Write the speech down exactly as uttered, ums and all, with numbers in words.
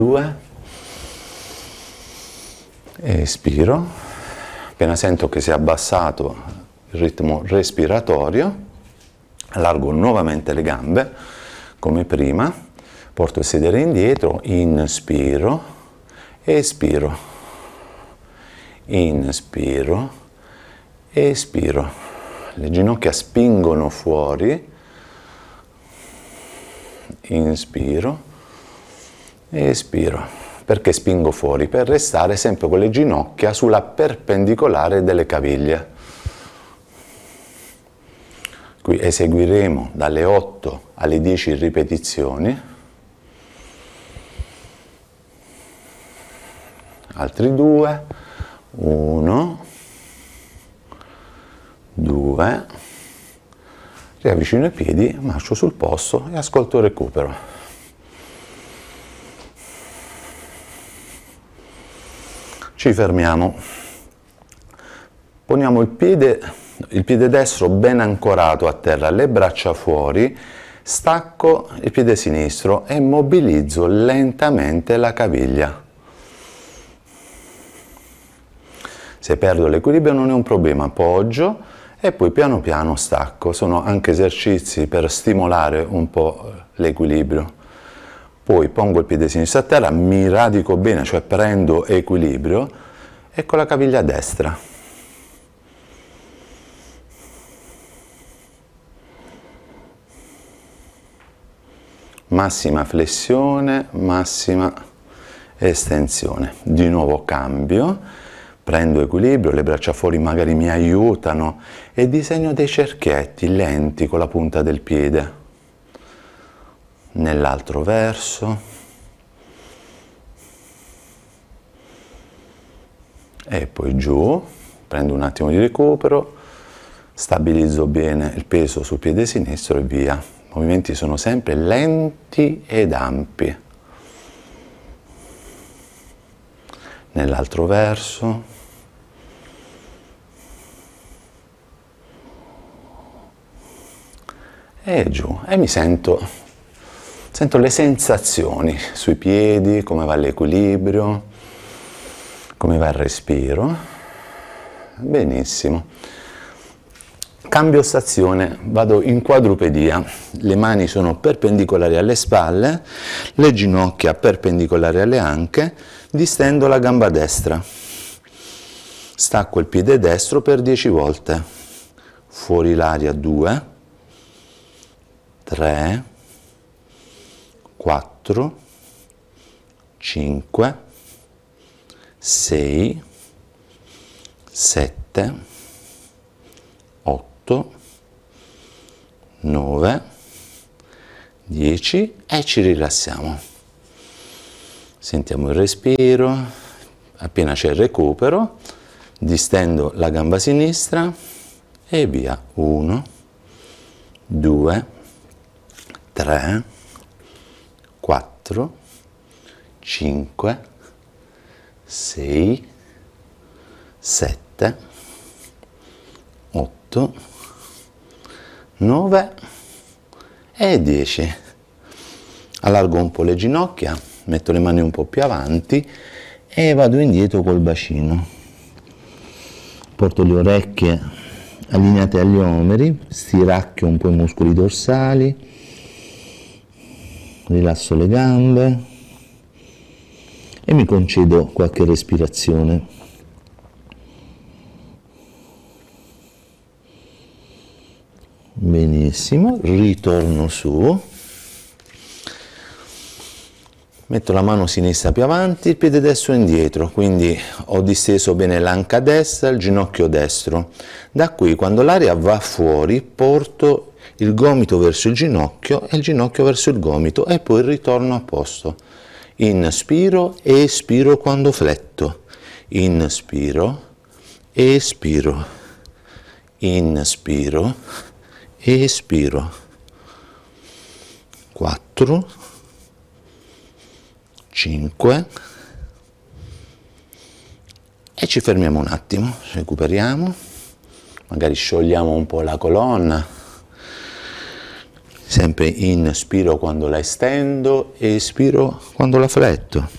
due, espiro, appena sento che si è abbassato il ritmo respiratorio, allargo nuovamente le gambe come prima, porto il sedere indietro, inspiro, espiro, inspiro, espiro, le ginocchia spingono fuori, inspiro, espiro. Perché spingo fuori? Per restare sempre con le ginocchia sulla perpendicolare delle caviglie. Qui eseguiremo dalle otto alle dieci ripetizioni. Altri due, uno, due, riavvicino i piedi, marcio sul posto e ascolto il recupero. Ci fermiamo, poniamo il piede, il piede destro ben ancorato a terra, le braccia fuori, stacco il piede sinistro e mobilizzo lentamente la caviglia. Se perdo l'equilibrio non è un problema, appoggio e poi piano piano stacco. Sono anche esercizi per stimolare un po' l'equilibrio. Poi pongo il piede sinistro a terra, mi radico bene, cioè prendo equilibrio, e con la caviglia destra. Massima flessione, massima estensione. Di nuovo cambio, prendo equilibrio, le braccia fuori magari mi aiutano e disegno dei cerchietti lenti con la punta del piede. Nell'altro verso e poi giù, prendo un attimo di recupero, stabilizzo bene il peso sul piede sinistro e via. I movimenti sono sempre lenti ed ampi. Nell'altro verso e giù, e mi sento Sento le sensazioni sui piedi, come va l'equilibrio, come va il respiro. Benissimo. Cambio stazione, vado in quadrupedia. Le mani sono perpendicolari alle spalle, le ginocchia perpendicolari alle anche, distendo la gamba destra. Stacco il piede destro per dieci volte. Fuori l'aria due, tre, quattro, cinque, sei, sette, otto, nove, dieci e ci rilassiamo. Sentiamo il respiro, appena c'è il recupero, distendo la gamba sinistra e via. uno, due, tre, quattro, cinque, sei, sette, otto, nove e dieci. Allargo un po' le ginocchia, metto le mani un po' più avanti e vado indietro col bacino. Porto le orecchie allineate agli omeri, stiracchio un po' i muscoli dorsali, rilasso le gambe e mi concedo qualche respirazione. Benissimo, ritorno su, metto la mano sinistra più avanti, il piede destro indietro, quindi ho disteso bene l'anca destra, il ginocchio destro. Da qui, quando l'aria va fuori, porto il gomito verso il ginocchio e il ginocchio verso il gomito e poi ritorno a posto. Inspiro e espiro quando fletto. Inspiro, espiro, inspiro, espiro. quattro, cinque e ci fermiamo un attimo, recuperiamo, magari sciogliamo un po' la colonna. Sempre inspiro quando la estendo, espiro quando la fletto.